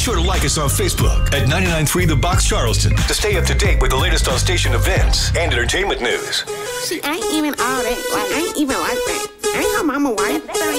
sure to like us on Facebook at 99.3 The Box Charleston to stay up to date with the latest on station events and entertainment news. See, I ain't even all that. Like, I ain't even like that. I ain't her mama wife.